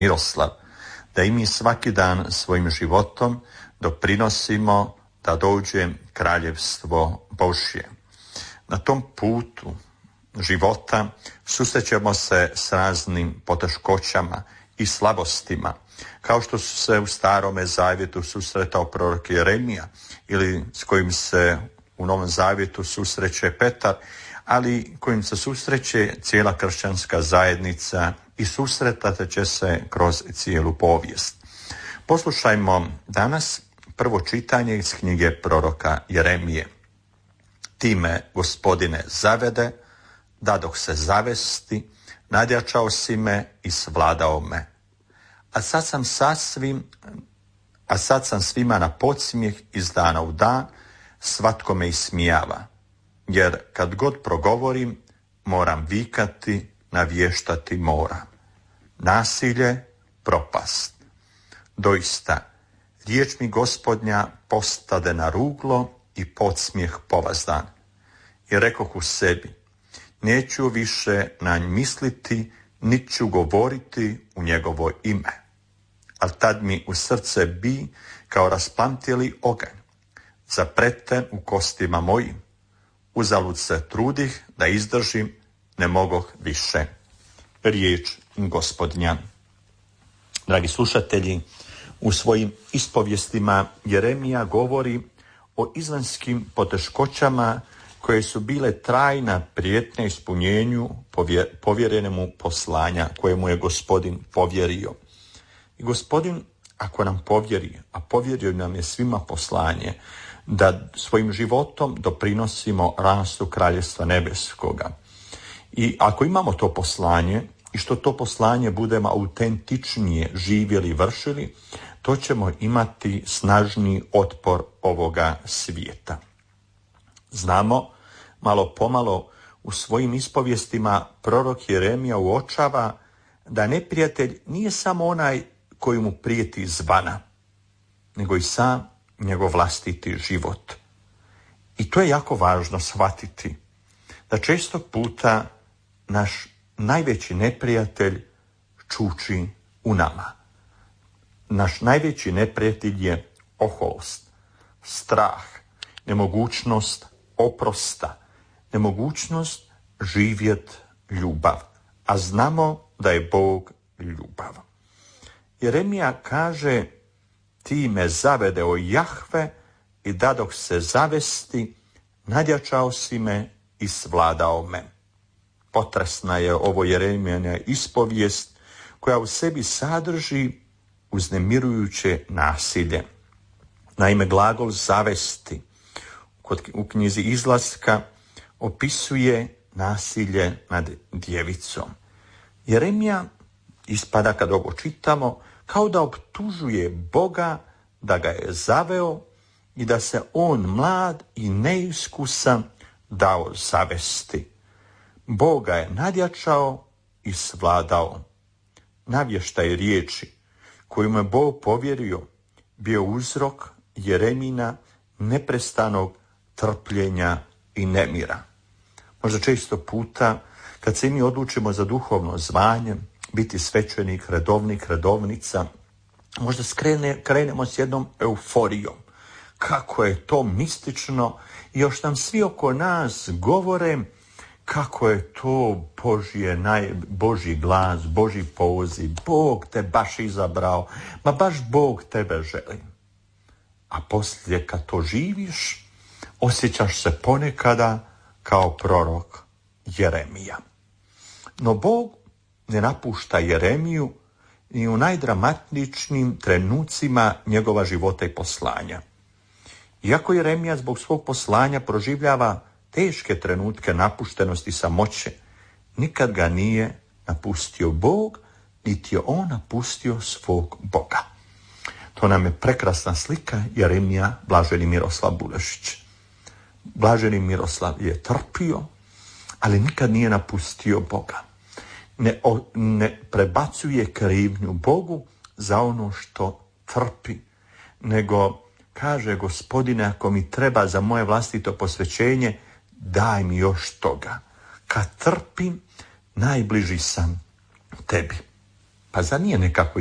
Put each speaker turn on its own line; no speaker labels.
Miroslav, da i mi svaki dan svojim životom doprinosimo da dođe kraljevstvo Božje. Na tom putu života susrećemo se s raznim poteškoćama i slabostima, kao što su se u Starome zavjetu susretao prorok Jeremija ili s kojim se u Novom zavjetu susreće Petar, ali kojim se susreće cijela kršćanska zajednica i susretati će se kroz cijelu povijest. Poslušajmo danas prvo čitanje iz knjige proroka Jeremije. Ti me, Gospodine, zavede, dadoh se zavesti, nadjačao si me i svladao me. A sad sam svima na podsmijeh iz dana u dan, svatko me ismijava. Jer kad god progovorim, moram vikati, navještati moram. Nasilje, propast. Doista, riječ mi Gospodnja postade na ruglo i podsmijeh povazdan. I rekoh u sebi, neću više na nj misliti, niti ću govoriti u njegovo ime. Ali tad mi u srce bi kao rasplamtjeli oganj, zapreten u kostima mojim. Uzalud se trudih da izdržim, ne mogoh više. Riječ Gospodnja. Dragi slušatelji, u svojim ispovijestima Jeremija govori o izvanskim poteškoćama koje su bile trajna prijetnja ispunjenju povjerenemu poslanja koje mu je Gospodin povjerio. I Gospodin, ako nam povjeri, a povjerio nam je svima poslanje, da svojim životom doprinosimo rastu Kraljevstva Nebeskoga. I ako imamo to poslanje i što to poslanje budemo autentičnije živjeli i vršili, to ćemo imati snažni otpor ovoga svijeta. Znamo, malo pomalo u svojim ispovijestima prorok Jeremija uočava da neprijatelj nije samo onaj koji mu prijeti izvana, nego i sam njegov vlastiti život. I to je jako važno shvatiti, da često puta naš najveći neprijatelj čuči u nama. Naš najveći neprijatelj je oholost, strah, nemogućnost oprosta, nemogućnost živjet ljubav, a znamo da je Bog ljubav. Jeremija kaže, ti me zavede o Jahve i dadoh se zavesti, nadjačao si me i svladao me. Potresna je ovo Jeremijina ispovijest koja u sebi sadrži uznemirujuće nasilje. Naime, glagol zavesti u knjizi Izlaska opisuje nasilje nad djevicom. Jeremija ispada, kad ovo čitamo, kao da optužuje Boga da ga je zaveo i da se on mlad i neiskusan dao zavesti. Bog ga je nadjačao i svladao. Navještaj riječi koju mu je Bog povjerio bio uzrok Jeremina neprestanog trpljenja i nemira. Možda često puta kad se mi odlučimo za duhovno zvanje, biti svećenik, redovnik, redovnica, možda krenemo s jednom euforijom. Kako je to mistično i još nam svi oko nas govore kako je to Božji glas, Božji poziv, Bog te baš izabrao, ma baš Bog tebe želi. A poslije kad to živiš, osjećaš se ponekada kao prorok Jeremija. No Bog ne napušta Jeremiju ni u najdramatičnijim trenucima njegova života i poslanja. Iako Jeremija zbog svog poslanja proživljava teške trenutke napuštenosti i samoće, nikad ga nije napustio Bog, niti je on napustio svog Boga. To nam je prekrasna slika Jeremija Blaženi Miroslav Bulešić. Blaženi Miroslav je trpio, ali nikad nije napustio Boga. Ne prebacuje krivnju Bogu za ono što trpi, nego kaže, Gospodine, ako mi treba za moje vlastito posvećenje, daj mi još toga. Kad trpim, najbliži sam tebi. Pa zar nije nekako